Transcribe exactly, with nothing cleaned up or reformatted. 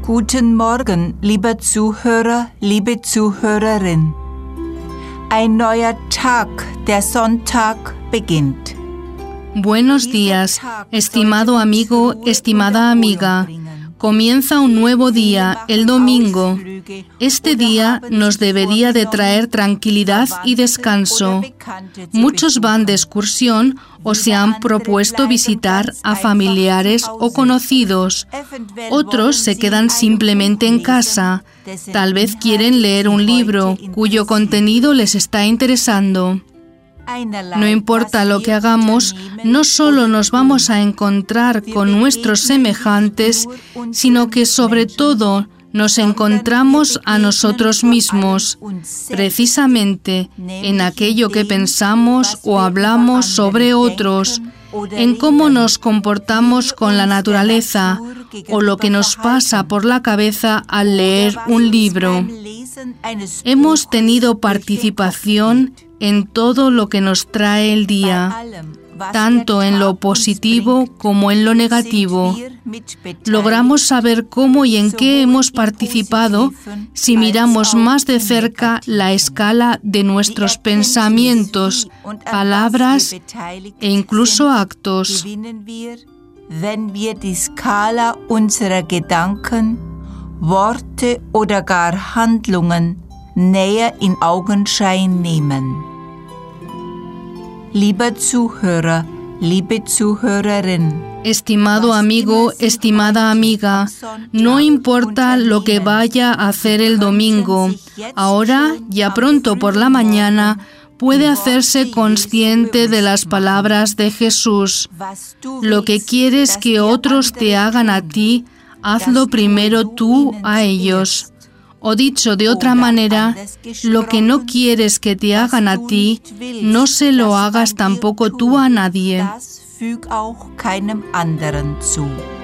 Guten Morgen, lieber Zuhörer, liebe Zuhörerin. Ein neuer Tag, der Sonntag, beginnt. Buenos días, estimado amigo, estimada amiga. Comienza un nuevo día, el domingo. Este día nos debería de traer tranquilidad y descanso. Muchos van de excursión o se han propuesto visitar a familiares o conocidos. Otros se quedan simplemente en casa. Tal vez quieren leer un libro cuyo contenido les está interesando. No importa lo que hagamos, no solo nos vamos a encontrar con nuestros semejantes, sino que sobre todo nos encontramos a nosotros mismos, precisamente en aquello que pensamos o hablamos sobre otros, en cómo nos comportamos con la naturaleza o lo que nos pasa por la cabeza al leer un libro. Hemos tenido participación en todo lo que nos trae el día, tanto en lo positivo como en lo negativo. Logramos saber cómo y en qué hemos participado si miramos más de cerca la escala de nuestros pensamientos, palabras e incluso actos. Wenn wir die Skala unserer Gedanken, Worte oder gar Handlungen näher in Augenschein nehmen. Lieber Zuhörer, liebe Zuhörerin. Estimado amigo, estimada amiga, no importa lo que vaya a hacer el domingo, ahora, ya pronto por la mañana, puede hacerse consciente de las palabras de Jesús. Lo que quieres que otros te hagan a ti, hazlo primero tú a ellos. O dicho de otra manera, lo que no quieres que te hagan a ti, no se lo hagas tampoco tú a nadie. Füg auch keinem anderen zu.